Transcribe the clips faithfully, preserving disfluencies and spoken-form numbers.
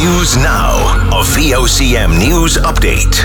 News Now, a V O C M News Update.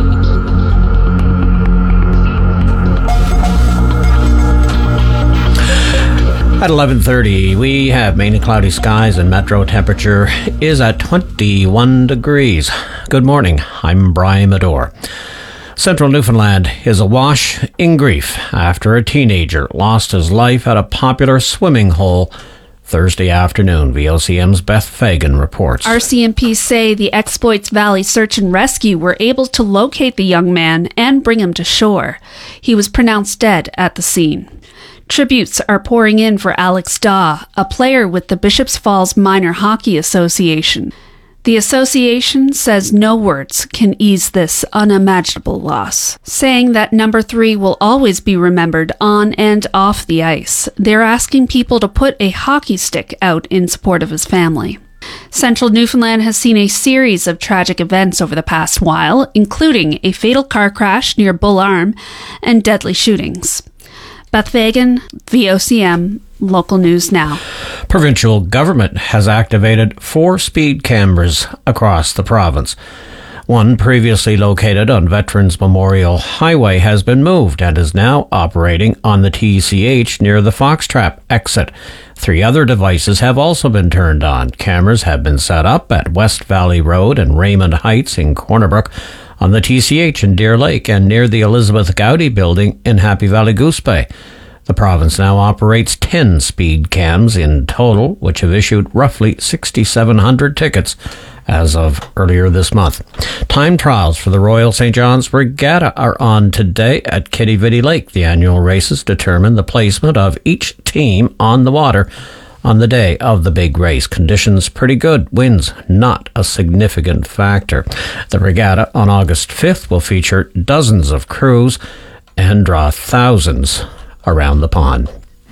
At eleven thirty, we have mainly cloudy skies and metro temperature is at twenty-one degrees. Good morning, I'm Brian Medore. Central Newfoundland is awash in grief after a teenager lost his life at a popular swimming hole Thursday afternoon. V O C M's Beth Fagan reports. R C M P say the Exploits Valley Search and Rescue were able to locate the young man and bring him to shore. He was pronounced dead at the scene. Tributes are pouring in for Alex Daw, a player with the Bishops Falls Minor Hockey Association. The association says no words can ease this unimaginable loss, saying that number three will always be remembered on and off the ice. They're asking people to put a hockey stick out in support of his family. Central Newfoundland has seen a series of tragic events over the past while, including a fatal car crash near Bull Arm and deadly shootings. Beth Fagan, V O C M, Local News Now. Provincial government has activated four speed cameras across the province. One previously located on Veterans Memorial Highway has been moved and is now operating on the T C H near the Foxtrap exit. Three other devices have also been turned on. Cameras have been set up at West Valley Road and Raymond Heights in Cornerbrook, on the T C H in Deer Lake, and near the Elizabeth Gowdy building in Happy Valley Goose Bay. The province now operates ten speed cams in total, which have issued roughly six thousand seven hundred tickets as of earlier this month. Time trials for the Royal Saint John's Regatta are on today at Kitty Vitty Lake. The annual races determine the placement of each team on the water on the day of the big race. Conditions pretty good. Winds not a significant factor. The regatta on August fifth will feature dozens of crews and draw thousands around the pond.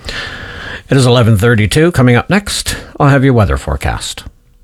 It is eleven thirty-two. Coming up next, I'll have your weather forecast.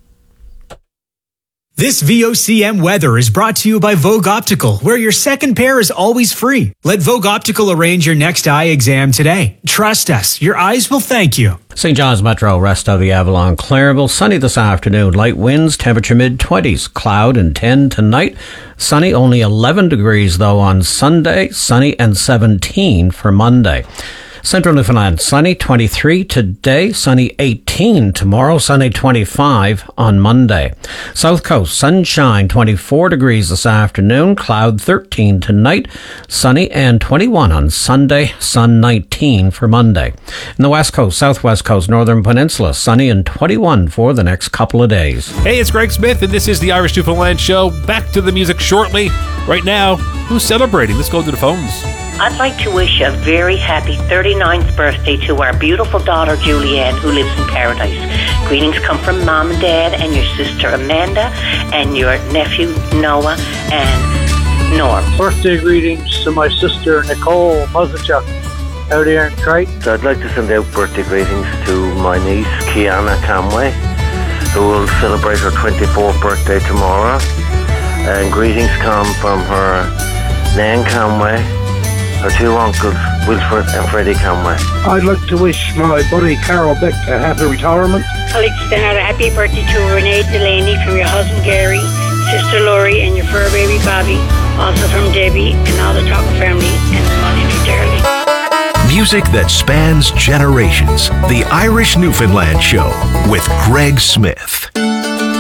This V O C M weather is brought to you by Vogue Optical, where your second pair is always free. Let Vogue Optical arrange your next eye exam today. Trust us, your eyes will thank you. Saint John's Metro, rest of the Avalon, Clairville, sunny this afternoon. Light winds, temperature mid-twenties. Cloud and ten tonight. Sunny, only eleven degrees though on Sunday. Sunny and seventeen for Monday. Central Newfoundland, sunny, twenty-three today, sunny eighteen tomorrow, sunny twenty-five on Monday. South Coast, sunshine, twenty-four degrees this afternoon, cloud thirteen tonight, sunny and twenty-one on Sunday, sun nineteen for Monday. In the West Coast, Southwest Coast, Northern Peninsula, sunny and twenty-one for the next couple of days. Hey, it's Greg Smith, and this is the Irish Newfoundland Show. Back to the music shortly. Right now, who's celebrating? Let's go to the phones. I'd like to wish a very happy thirty-ninth birthday to our beautiful daughter, Julianne, who lives in Paradise. Greetings come from Mom and Dad and your sister, Amanda, and your nephew, Noah, and Norm. Birthday greetings to my sister, Nicole Muzzachuk, out here in Crichton. So I'd like to send out birthday greetings to my niece, Kiana Camway, who will celebrate her twenty-fourth birthday tomorrow. And greetings come from her Nan Camway, her two uncles, Wilfred and Freddie Conway. I'd like to wish my buddy Carol Beck a happy retirement. I'd like to send out a happy birthday to Renee Delaney from your husband Gary, sister Laurie and your fur baby Bobby, also from Debbie and all the Tucker family and Money Darley. Music that spans generations. The Irish Newfoundland Show with Greg Smith.